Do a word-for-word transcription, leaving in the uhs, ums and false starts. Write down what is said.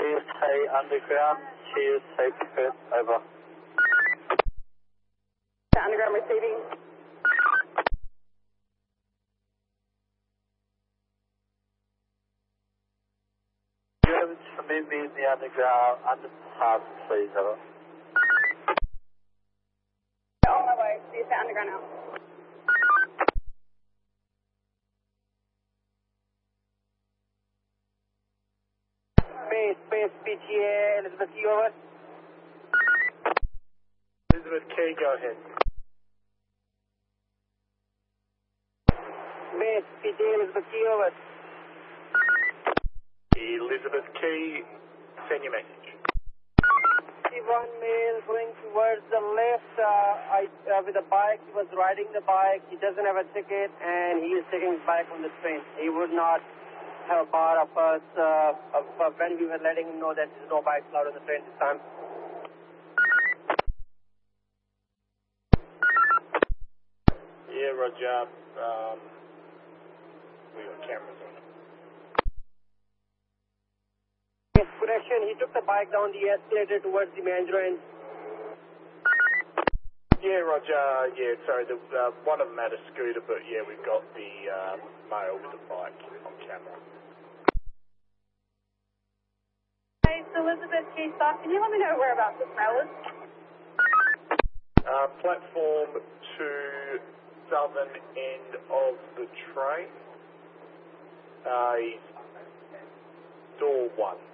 Tuesday Underground, Tuesday Perth, over. Underground receiving. You able to meet me in the Underground underpass, please, over. On my way, Tuesday Underground now. Space, space, P T A, Elizabeth Key, over. Elizabeth Key, go ahead. Space, P T A, Elizabeth Key, over. Elizabeth Key, send your message. One male going towards the left uh, I, uh, with a bike. He was riding the bike. He doesn't have a ticket and he is taking his bike on the train. He would not have a bar of us uh, of, of when we were letting him know that there's no bikes allowed on the train this time. Yeah, Roger. Um, we got cameras on. Yes, correction. He took the bike down the escalator towards the Mandro end. Yeah, Roger. Yeah, sorry. The, uh, one of them had a scooter, but yeah, we've got the uh, male with the bike on camera. Hey, it's Elizabeth Key stop. Can you let me know whereabouts this mail is? Uh, platform two, southern end of the train. Uh, door one.